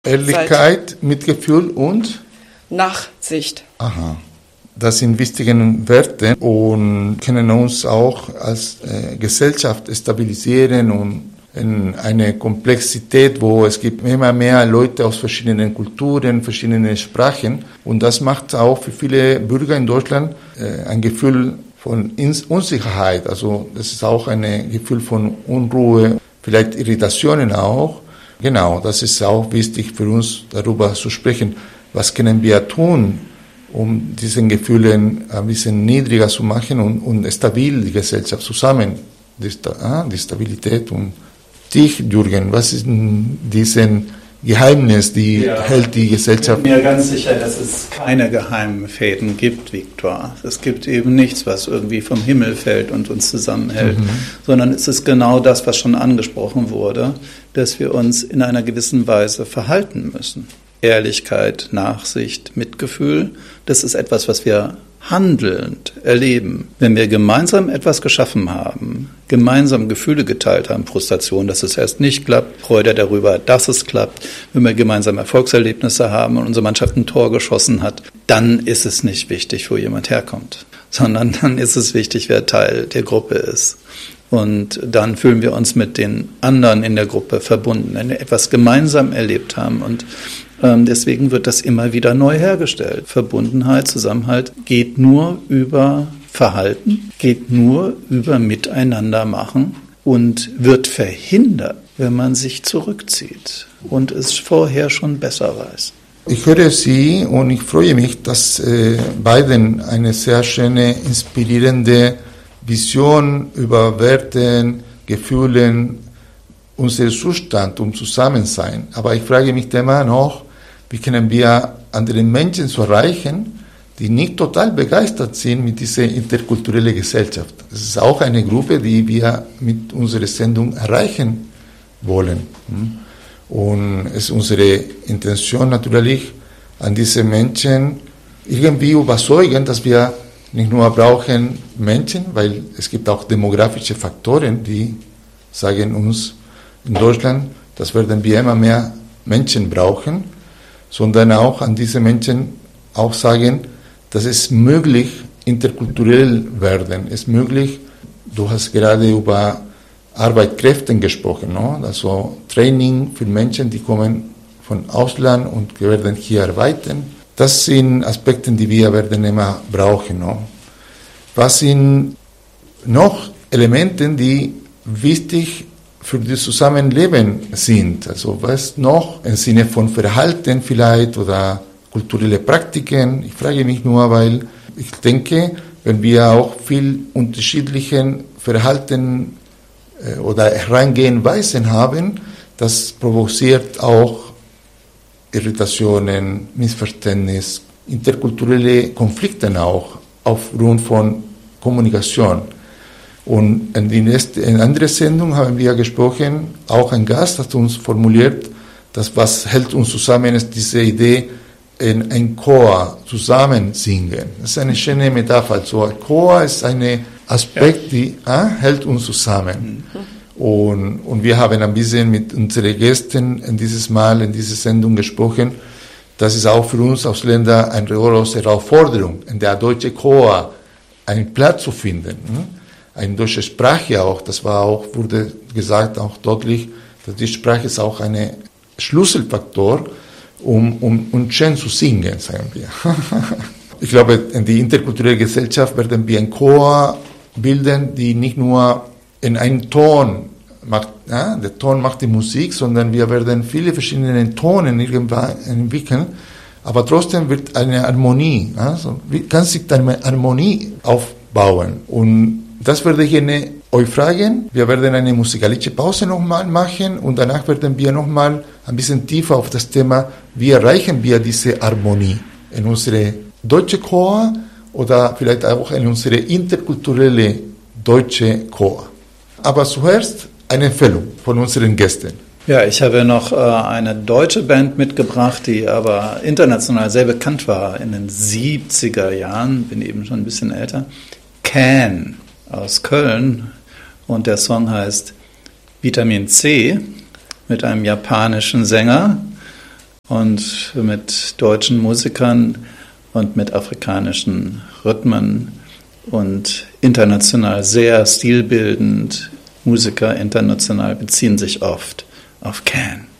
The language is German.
Ehrlichkeit, Mitgefühl und Nachsicht. Aha. Das sind wichtige Werte und können uns auch als Gesellschaft stabilisieren und in eine Komplexität, wo es gibt immer mehr Leute aus verschiedenen Kulturen, verschiedenen Sprachen. Und das macht auch für viele Bürger in Deutschland ein Gefühl von Unsicherheit. Also das ist auch ein Gefühl von Unruhe, vielleicht Irritationen auch. Genau, das ist auch wichtig für uns, darüber zu sprechen. Was können wir tun, um diesen Gefühlen ein bisschen niedriger zu machen und stabil die Gesellschaft zusammen, die Stabilität. Und dich, Jürgen, was ist denn diesen Geheimnis, die hält die Gesellschaft? Ich bin mir ganz sicher, dass es keine geheimen Fäden gibt, Viktor. Es gibt eben nichts, was irgendwie vom Himmel fällt und uns zusammenhält, sondern es ist genau das, was schon angesprochen wurde, dass wir uns in einer gewissen Weise verhalten müssen. Ehrlichkeit, Nachsicht, Mitgefühl, das ist etwas, was wir handelnd erleben. Wenn wir gemeinsam etwas geschaffen haben, gemeinsam Gefühle geteilt haben, Frustration, dass es erst nicht klappt, Freude darüber, dass es klappt, wenn wir gemeinsam Erfolgserlebnisse haben und unsere Mannschaft ein Tor geschossen hat, dann ist es nicht wichtig, wo jemand herkommt, sondern dann ist es wichtig, wer Teil der Gruppe ist. Und dann fühlen wir uns mit den anderen in der Gruppe verbunden, wenn wir etwas gemeinsam erlebt haben. Und deswegen wird das immer wieder neu hergestellt. Verbundenheit, Zusammenhalt geht nur über Verhalten, geht nur über Miteinander machen und wird verhindert, wenn man sich zurückzieht und es vorher schon besser weiß. Ich höre Sie und ich freue mich, dass beiden eine sehr schöne, inspirierende Vision über Werte, Gefühlen, unseren Zustand und Zusammensein. Aber ich frage mich immer noch, wie können wir andere Menschen so erreichen, die nicht total begeistert sind mit dieser interkulturellen Gesellschaft. Das ist auch eine Gruppe, die wir mit unserer Sendung erreichen wollen. Und es ist unsere Intention natürlich, an diese Menschen irgendwie überzeugen, dass wir nicht nur brauchen Menschen, weil es gibt auch demografische Faktoren, die sagen uns in Deutschland, das werden wir immer mehr Menschen brauchen, sondern auch an diese Menschen auch sagen, dass es möglich interkulturell werden, es ist möglich, du hast gerade über Arbeitskräfte gesprochen, no? Also Training für Menschen, die kommen von Ausland und werden hier arbeiten. Das sind Aspekte, die wir werden immer brauchen. No? Was sind noch Elemente, die wichtig für das Zusammenleben sind? Also was noch im Sinne von Verhalten vielleicht oder kulturelle Praktiken? Ich frage mich nur, weil ich denke, wenn wir auch viel unterschiedlichen Verhalten oder Herangehenweisen haben, das provoziert auch Irritationen, Missverständnisse, interkulturelle Konflikte auch aufgrund von Kommunikation. Und in anderer Sendung haben wir gesprochen, auch ein Gast hat uns formuliert, dass was hält uns zusammen ist diese Idee, in ein Chor zusammen singen. Das ist eine schöne Metapher. Also ein Chor ist ein Aspekt, die hält uns zusammen. Und wir haben ein bisschen mit unseren Gästen in dieser Sendung gesprochen. Das ist auch für uns Ausländer eine große Herausforderung, in der deutsche Chor einen Platz zu finden. Eine deutsche Sprache auch, wurde gesagt, auch deutlich, dass die Sprache ist auch ein Schlüsselfaktor, um schön zu singen, sagen wir. Ich glaube, in die interkulturelle Gesellschaft werden wir einen Chor bilden, die nicht nur in einen Ton macht, der Ton macht die Musik, sondern wir werden viele verschiedene Tonen irgendwann entwickeln, aber trotzdem wird eine Harmonie, kann sich eine Harmonie aufbauen. Und das werde ich euch fragen. Wir werden eine musikalische Pause nochmal machen und danach werden wir nochmal ein bisschen tiefer auf das Thema, wie erreichen wir diese Harmonie in unsere deutsche Chor oder vielleicht auch in unsere interkulturelle deutsche Chor. Aber zuerst eine Empfehlung von unseren Gästen. Ja, ich habe noch eine deutsche Band mitgebracht, die aber international sehr bekannt war in den 70er Jahren, bin eben schon ein bisschen älter. Can aus Köln und der Song heißt Vitamin C mit einem japanischen Sänger. und mit deutschen Musikern und mit afrikanischen Rhythmen und international sehr stilbildend. Musiker international beziehen sich oft auf Cannes.